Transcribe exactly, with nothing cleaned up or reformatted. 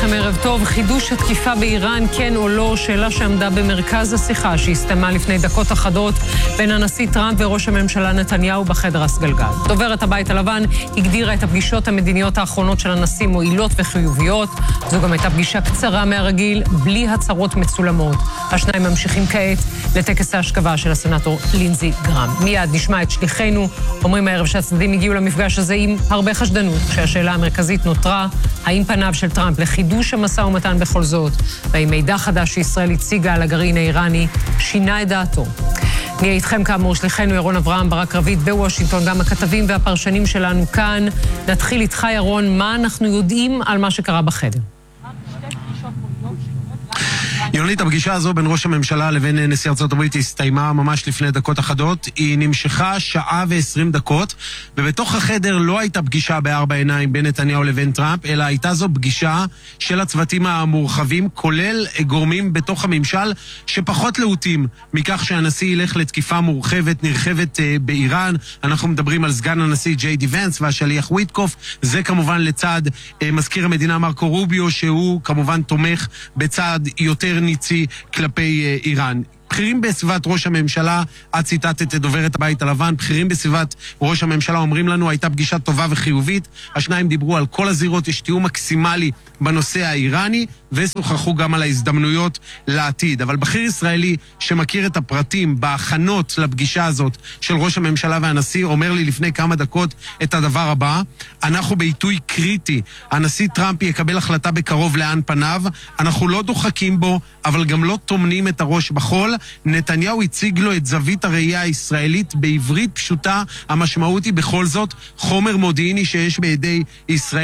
לכם ערב טוב. חידוש התקיפה באיראן, כן או לא, שאלה שעמדה במרכז השיחה שהסתיימה לפני דקות אחדות בין הנשיא טראמפ וראש הממשלה נתניהו בחדר הסגלגל. דוברת הבית הלבן הגדירה את הפגישות המדיניות האחרונות של הנשיא מועילות וחיוביות. זו גם הייתה פגישה קצרה מהרגיל, בלי הצהרות מצולמות. השניים ממשיכים כעת לטקס ההשכבה של הסנאטור לינזי גרהם. מיד נשמע את שליחינו, אומרים הערב שהצדדים הגיעו למפגש הזה עם הרבה חשדנות, כשהשאלה המרכזית נותרה, האם פניו של טראמפ לחידוש המשא ומתן בכל זאת, והאם מידע חדש שישראל הציגה על הגרעין האיראני שינה את דעתו. נהיה איתכם כאמור שליחנו ירון אברהם, ברק רביד בוושינגטון, גם הכתבים והפרשנים שלנו כאן. נתחיל איתך ירון, מה אנחנו יודעים על מה שקרה בחדר? יונית, הפגישה הזו בין ראש הממשלה לבין נשיא ארצות הברית הסתיימה ממש לפני דקות אחדות. היא נמשכה שעה ועשרים דקות, ובתוך החדר לא הייתה פגישה בארבע עיניים בין נתניהו לבין טראמפ, אלא הייתה זו פגישה של הצוותים המורחבים, כולל גורמים בתוך הממשל שפחות להוטים מכך שהנשיא ילך לתקיפה מורחבת, נרחבת באיראן. אנחנו מדברים על סגן הנשיא ג'יי די ונס והשליח וויטקוף. זה כמובן לצד מזכיר המדינה מרקו רוביו, שהוא כמובן תומך בצד יותר ניצי כלפי איראן. בכירים בסביבת ראש הממשלה, את ציטטת את דוברת הבית הלבן, בכירים בסביבת ראש הממשלה אומרים לנו, הייתה פגישה טובה וחיובית, השניים דיברו על כל הזירות, יש תיאום מקסימלי בנושא האיראני, ושוחחו גם על ההזדמנויות לעתיד. אבל בכיר ישראלי שמכיר את הפרטים בהכנות לפגישה הזאת של ראש הממשלה והנשיא, אומר לי לפני כמה דקות את הדבר הבא, אנחנו בעיתוי קריטי, הנשיא טראמפ יקבל החלטה בקרוב לאן פניו, אנחנו לא דוחקים בו, אבל גם לא תומנים את הראש בחול. נתניהו הציג לו את זווית הראייה הישראלית בעברית פשוטה, המשמעות היא בכל זאת חומר מודיעיני שיש בידי ישראל.